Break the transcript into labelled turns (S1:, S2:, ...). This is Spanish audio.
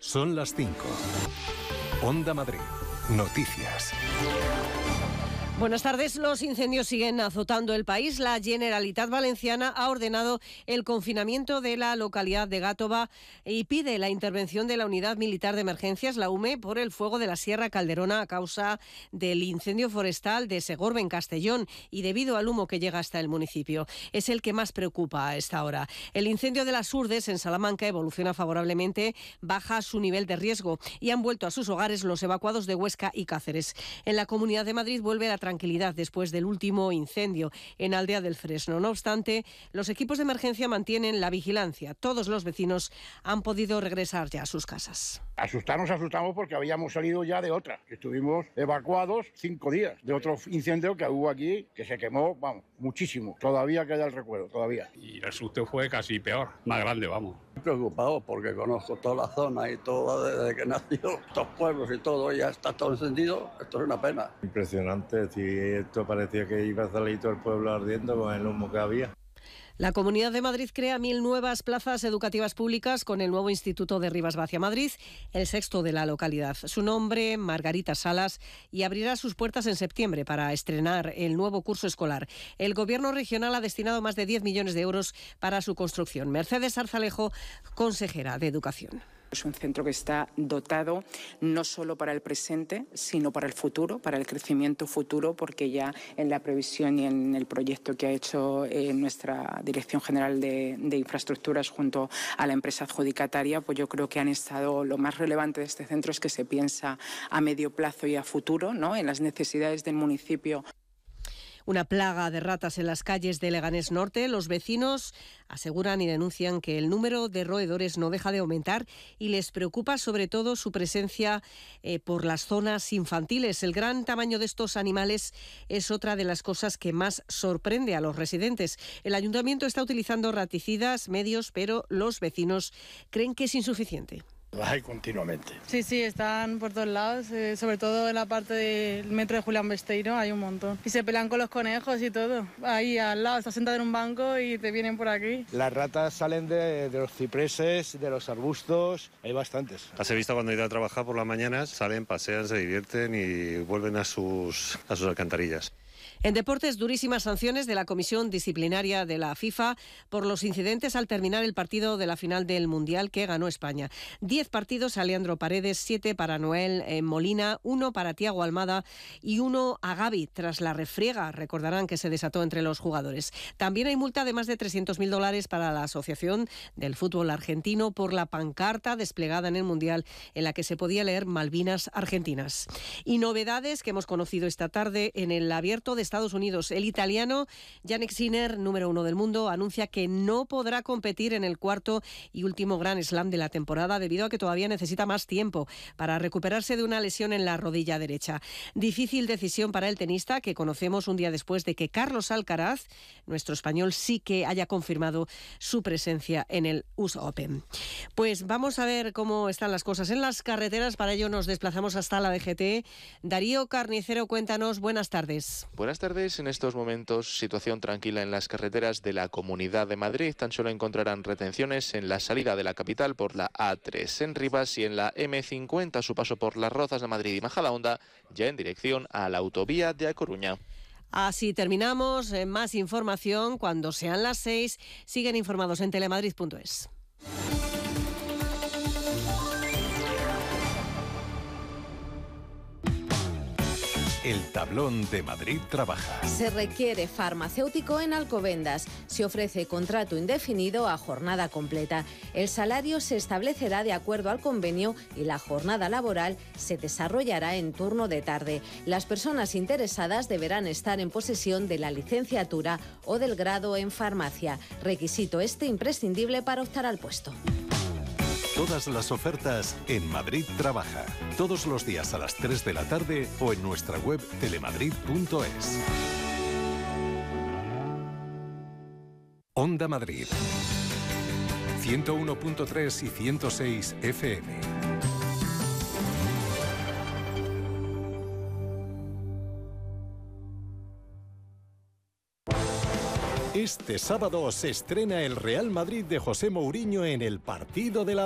S1: Son las 5. Onda Madrid. Noticias.
S2: Buenas tardes. Los incendios siguen azotando el país. La Generalitat Valenciana ha ordenado el confinamiento de la localidad de Gàtova y pide la intervención de la Unidad Militar de Emergencias, la UME, por el fuego de la Sierra Calderona a causa del incendio forestal de Segorbe en Castellón y debido al humo que llega hasta el municipio. Es el que más preocupa a esta hora. El incendio de las Urdes en Salamanca evoluciona favorablemente, baja su nivel de riesgo y han vuelto a sus hogares los evacuados de Huesca y Cáceres. En la Comunidad de Madrid vuelve la tranquilidad después del último incendio en Aldea del Fresno. No obstante, los equipos de emergencia mantienen la vigilancia. Todos los vecinos han podido regresar ya a sus casas.
S3: Asustamos porque habíamos salido ya de otra. Estuvimos evacuados 5 días de otro incendio que hubo aquí, que se quemó, muchísimo. Todavía queda el recuerdo, todavía.
S4: Y el susto fue casi peor, más grande,
S5: Preocupado porque conozco toda la zona y todo desde que nació, estos pueblos y todo, ya está todo encendido. Esto es una pena.
S6: Impresionante, si esto parecía que iba a salir todo el pueblo ardiendo con el humo que había.
S2: La Comunidad de Madrid crea 1.000 nuevas plazas educativas públicas con el nuevo Instituto de Rivas-Vacia Madrid, el sexto de la localidad. Su nombre, Margarita Salas, y abrirá sus puertas en septiembre para estrenar el nuevo curso escolar. El Gobierno regional ha destinado más de 10 millones de euros para su construcción. Mercedes Arzalejo, consejera de Educación.
S7: Es un centro que está dotado no solo para el presente, sino para el futuro, para el crecimiento futuro, porque ya en la previsión y en el proyecto que ha hecho nuestra Dirección General de Infraestructuras junto a la empresa adjudicataria, pues yo creo que han estado, lo más relevante de este centro es que se piensa a medio plazo y a futuro, ¿no?, en las necesidades del municipio.
S2: Una plaga de ratas en las calles de Leganés Norte. Los vecinos aseguran y denuncian que el número de roedores no deja de aumentar y les preocupa sobre todo su presencia por las zonas infantiles. El gran tamaño de estos animales es otra de las cosas que más sorprende a los residentes. El ayuntamiento está utilizando raticidas, medios, pero los vecinos creen que es insuficiente.
S3: Las hay continuamente.
S8: Sí, están por todos lados, sobre todo en la parte del metro de Julián Besteiro hay un montón. Y se pelean con los conejos y todo. Ahí al lado, estás sentado en un banco y te vienen por aquí.
S9: Las ratas salen de los cipreses, de los arbustos, hay bastantes.
S10: Las he visto cuando he ido a trabajar por las mañanas, salen, pasean, se divierten y vuelven a sus alcantarillas.
S2: En deportes, durísimas sanciones de la Comisión Disciplinaria de la FIFA por los incidentes al terminar el partido de la final del Mundial que ganó España. 10 partidos a Leandro Paredes, 7 para Noel Molina, 1 para Thiago Almada y 1 a Gavi, tras la refriega, recordarán, que se desató entre los jugadores. También hay multa de más de $300.000 para la Asociación del Fútbol Argentino por la pancarta desplegada en el Mundial en la que se podía leer Malvinas Argentinas. Y novedades que hemos conocido esta tarde en el Abierto de Estados Unidos. El italiano Jannik Sinner, número 1 del mundo, anuncia que no podrá competir en el cuarto y último Grand Slam de la temporada debido a que todavía necesita más tiempo para recuperarse de una lesión en la rodilla derecha. Difícil decisión para el tenista, que conocemos un día después de que Carlos Alcaraz, nuestro español, sí que haya confirmado su presencia en el US Open. Pues vamos a ver cómo están las cosas en las carreteras. Para ello nos desplazamos hasta la DGT. Darío Carnicero, cuéntanos. Buenas tardes.
S11: Buenas tardes. En estos momentos, situación tranquila en las carreteras de la Comunidad de Madrid. Tan solo encontrarán retenciones en la salida de la capital por la A3 en Rivas y en la M50 a su paso por Las Rozas de Madrid y Majadahonda, ya en dirección a la autovía de A Coruña.
S2: Así terminamos. Más información cuando sean las 6. Siguen informados en telemadrid.es.
S1: El tablón de Madrid trabaja.
S12: Se requiere farmacéutico en Alcobendas. Se ofrece contrato indefinido a jornada completa. El salario se establecerá de acuerdo al convenio y la jornada laboral se desarrollará en turno de tarde. Las personas interesadas deberán estar en posesión de la licenciatura o del grado en farmacia. Requisito imprescindible para optar al puesto.
S1: Todas las ofertas en Madrid Trabaja. Todos los días a las 3 de la tarde o en nuestra web telemadrid.es. Onda Madrid. 101.3 y 106 FM. Este sábado se estrena el Real Madrid de José Mourinho en el partido de la